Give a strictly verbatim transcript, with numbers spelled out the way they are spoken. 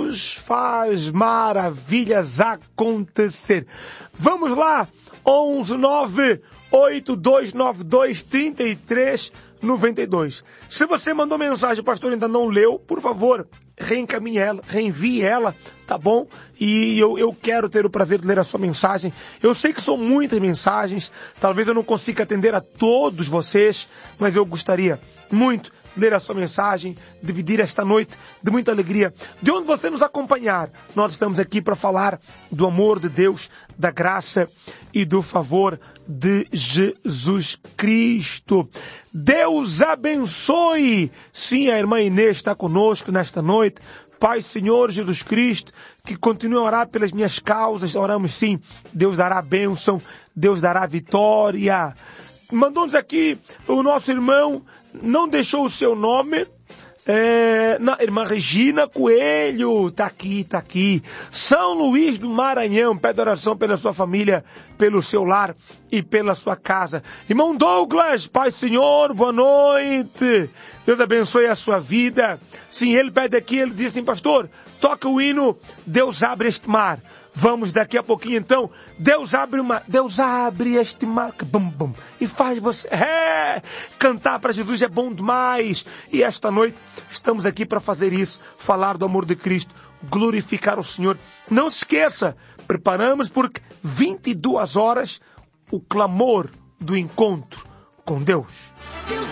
Deus faz maravilhas acontecer. Vamos lá, onze nove oito dois nove dois três três nove dois. Se você mandou mensagem, o pastor ainda não leu, por favor, reencaminhe ela, reenvie ela, tá bom? E eu, eu quero ter o prazer de ler a sua mensagem. Eu sei que são muitas mensagens, talvez eu não consiga atender a todos vocês, mas eu gostaria muito de ler a sua mensagem, dividir esta noite de muita alegria. De onde você nos acompanhar, nós estamos aqui para falar do amor de Deus, da graça e do favor de Jesus Cristo. Deus abençoe. Sim, a irmã Inês está conosco nesta noite. Pai, Senhor Jesus Cristo, que continue a orar pelas minhas causas. Oramos sim. Deus dará bênção, Deus dará vitória. Mandou-nos aqui o nosso irmão, não deixou o seu nome, é, na, irmã Regina Coelho, tá aqui, tá aqui. São Luís do Maranhão, pede oração pela sua família, pelo seu lar e pela sua casa. Irmão Douglas, Pai Senhor, boa noite. Deus abençoe a sua vida. Sim, ele pede aqui, ele diz assim, pastor, toca o hino, Deus abre este mar. Vamos daqui a pouquinho então, Deus abre uma, Deus abre este mar, bum, bum, e faz você, é, cantar para Jesus é bom demais. E esta noite estamos aqui para fazer isso, falar do amor de Cristo, glorificar o Senhor. Não se esqueça, preparamos porque vinte e duas horas, o clamor do encontro com Deus.